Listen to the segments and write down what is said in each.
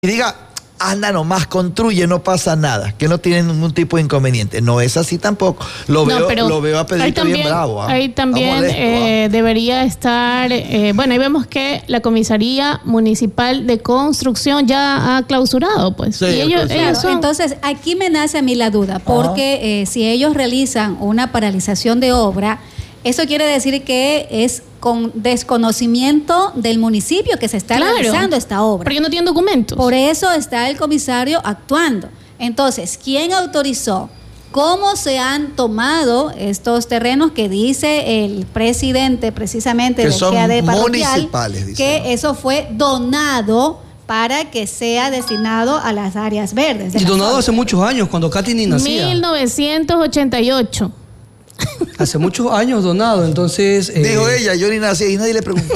y diga, anda nomás, construye, no pasa nada, que no tienen ningún tipo de inconveniente. No es así tampoco. Lo veo a Pedrito bien bravo. Ahí también debería estar, bueno, ahí vemos que la Comisaría Municipal de Construcción ya ha clausurado, pues. Sí, y ellos son... Entonces, aquí me nace a mí la duda, porque si ellos realizan una paralización de obra, eso quiere decir que es con desconocimiento del municipio que se está realizando esta obra. Porque no tienen documentos. Por eso está el comisario actuando. Entonces, ¿quién autorizó? ¿Cómo se han tomado estos terrenos que dice el presidente precisamente del GAD parroquial? Que eso fue donado para que sea destinado a las áreas verdes. Y donado hace muchos años, cuando Katy ni nacía. 1988. Hace muchos años donado, entonces... Dijo ella, yo ni nací y nadie le preguntó.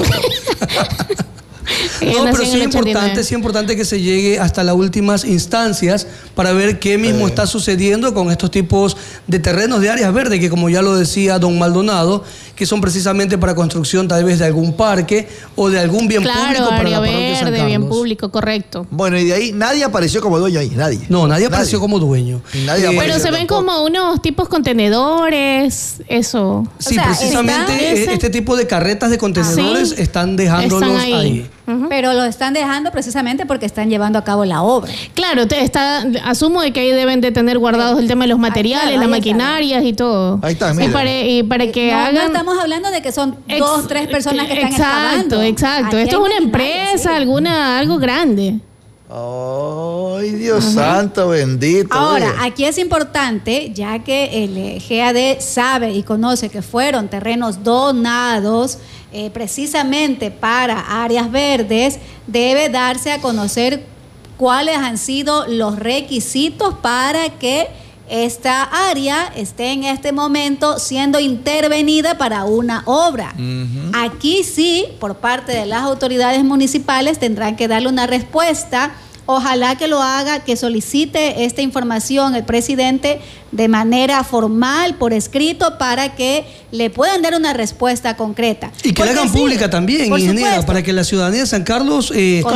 No, pero sí es importante que se llegue hasta las últimas instancias para ver qué mismo está sucediendo con estos tipos de terrenos de áreas verdes, que como ya lo decía don Maldonado, que son precisamente para construcción tal vez de algún parque o de algún bien público para la parroquia de San Carlos. Bien público, correcto. Bueno, y de ahí nadie apareció como dueño ahí, nadie. No, nadie apareció como dueño. Pero se ven como unos tipos contenedores, eso. Sí, o sea, precisamente este tipo de carretas de contenedores están dejándolos ahí. Pero lo están dejando precisamente porque están llevando a cabo la obra. Claro, asumo de que ahí deben de tener guardados el tema de los materiales, las maquinarias y todo. Ahí está, mira. Y para que hagan... No estamos hablando de que son 2, 3 personas que están excavando. Exacto. Esto es una empresa, algo grande. Ay, Dios santo, bendito. Ahora, aquí es importante, ya que el GAD sabe y conoce que fueron terrenos donados precisamente para áreas verdes, debe darse a conocer cuáles han sido los requisitos para que esta área esté en este momento siendo intervenida para una obra. Aquí sí, por parte de las autoridades municipales, tendrán que darle una respuesta. Ojalá que lo haga, que solicite esta información el presidente de manera formal, por escrito, para que le puedan dar una respuesta concreta. Y que la hagan pública también, ingeniera, para que la ciudadanía de San Carlos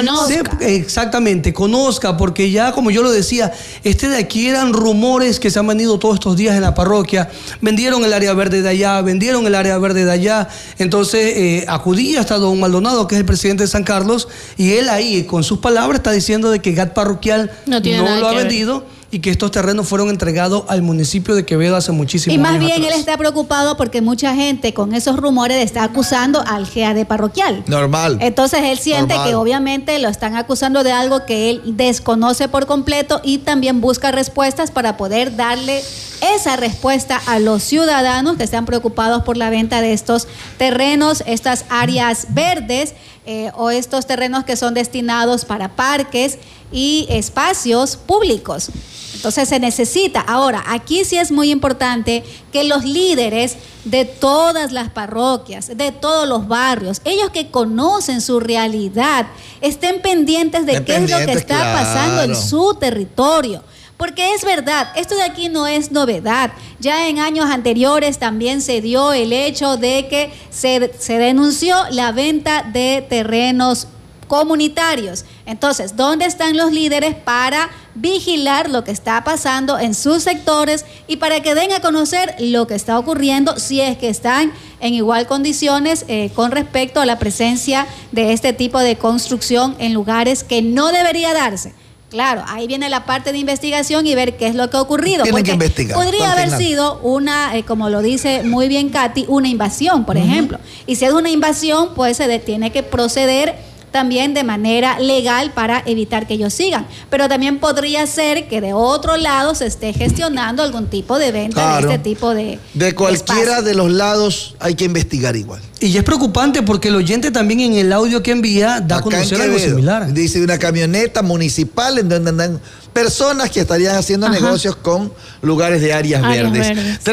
conozca, porque ya, como yo lo decía, de aquí eran rumores que se han venido todos estos días en la parroquia. Vendieron el área verde de allá, vendieron el área verde de allá. Entonces, acudí hasta don Maldonado, que es el presidente de San Carlos, y él ahí, con sus palabras, está diciendo de que GAD parroquial no lo ha vendido y que estos terrenos fueron entregados al municipio de Quevedo hace muchísimos años. Y más bien él está preocupado porque mucha gente con esos rumores está acusando al GAD parroquial. Normal. Entonces él siente que obviamente lo están acusando de algo que él desconoce por completo y también busca respuestas para poder darle esa respuesta a los ciudadanos que están preocupados por la venta de estos terrenos, estas áreas verdes o estos terrenos que son destinados para parques y espacios públicos. Entonces se necesita. Ahora, aquí sí es muy importante que los líderes de todas las parroquias, de todos los barrios, ellos que conocen su realidad, estén pendientes de qué es lo que está pasando en su territorio. Porque es verdad, esto de aquí no es novedad. Ya en años anteriores también se dio el hecho de que se denunció la venta de terrenos comunitarios. Entonces, ¿dónde están los líderes para vigilar lo que está pasando en sus sectores y para que den a conocer lo que está ocurriendo, si es que están en igual condiciones con respecto a la presencia de este tipo de construcción en lugares que no debería darse? Claro, ahí viene la parte de investigación y ver qué es lo que ha ocurrido. Tienen que investigar. Podría haber sido una, como lo dice muy bien Katy, una invasión, por ejemplo. Y si es una invasión, pues se tiene que proceder también de manera legal para evitar que ellos sigan. Pero también podría ser que de otro lado se esté gestionando algún tipo de venta de este tipo de cualquiera de los lados hay que investigar igual. Y es preocupante porque el oyente también en el audio que envía da a conocer algo similar. Dice una camioneta municipal en donde andan personas que estarían haciendo negocios con lugares de áreas verdes.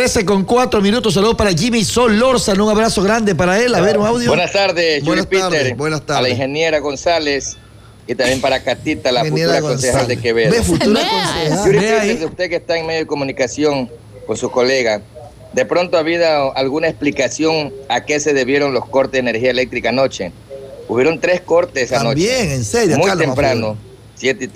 13:04. Saludos para Jimmy Solórzano, un abrazo grande para él. A ver, un audio. Buenas tardes, buenas tardes. A la ingeniera González y también para Catita, la futura concejal de Quevedo. Futura concejal. Desde usted que está en medio de comunicación con su colega, ¿de pronto ha habido alguna explicación a qué se debieron los cortes de energía eléctrica anoche? Hubieron 3 cortes anoche. También, en serio. Muy temprano. 7